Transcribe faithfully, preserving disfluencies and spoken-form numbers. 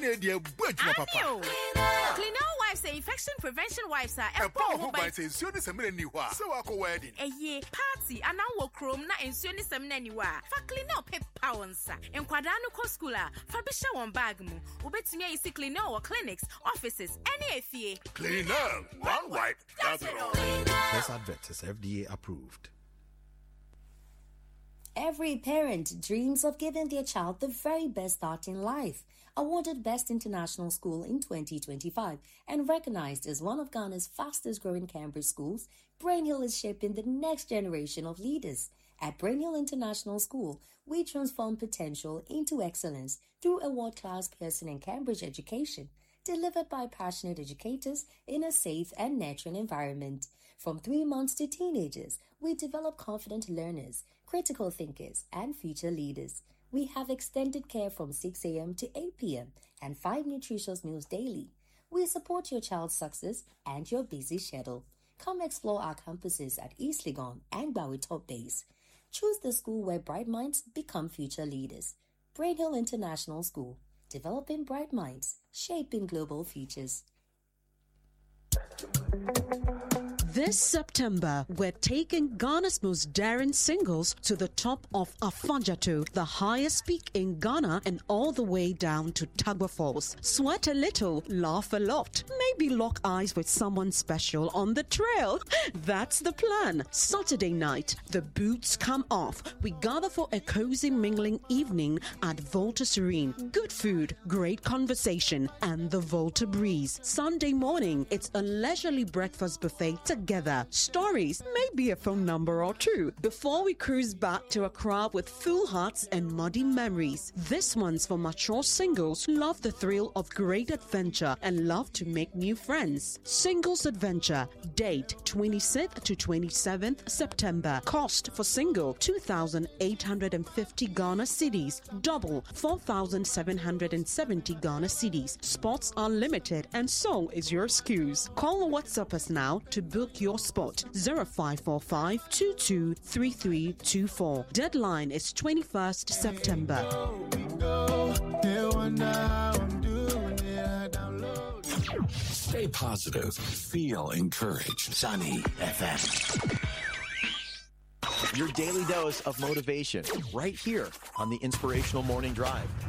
dear, but papa. Cleanol wipes are infection prevention wipes are a power by saying soon is a million you are. So I'll wedding. A year party and now will chrome na and soon is a anywhere. For Cleanol pep pounds and Quadano Co Schooler. Fabisha one bag mu. Ubet me is Cleanol or clinics, offices, any F E A. Cleanol, one wipe. That's it all. This advert is F D A approved. Every parent dreams of giving their child the very best start in life. Awarded Best International School in twenty twenty-five and recognized as one of Ghana's fastest-growing Cambridge schools, Brainhill is shaping the next generation of leaders. At Brainhill International School, we transform potential into excellence through a world-class Pearson and Cambridge education, delivered by passionate educators in a safe and nurturing environment. From three months to teenagers, we develop confident learners, critical thinkers, and future leaders. We have extended care from six a.m. to eight p.m. and five nutritious meals daily. We support your child's success and your busy schedule. Come explore our campuses at East Legon and Bowie Top Base. Choose the school where bright minds become future leaders. Brainhill International School, developing bright minds, shaping global futures. This September, we're taking Ghana's most daring singles to the top of Afanjato, the highest peak in Ghana, and all the way down to Tagba Falls. Sweat a little, laugh a lot, maybe lock eyes with someone special on the trail. That's the plan. Saturday night, the boots come off. We gather for a cozy mingling evening at Volta Serene. Good food, great conversation, and the Volta breeze. Sunday morning, it's a leisurely breakfast buffet together. Stories, maybe a phone number or two, before we cruise back to Accra with full hearts and muddy memories. This one's for mature singles who love the thrill of great adventure and love to make new friends. Singles Adventure. Date twenty-sixth to twenty-seventh September. Cost for single two thousand eight hundred fifty Ghana cedis. Double four thousand seven hundred seventy Ghana cedis. Spots are limited and so is your excuse. Call or WhatsApp us now to book your spot. zero five four five two two three three two four. Deadline is twenty-first September. Stay positive. Feel encouraged. Sunny F M. Your daily dose of motivation right here on the Inspirational Morning Drive.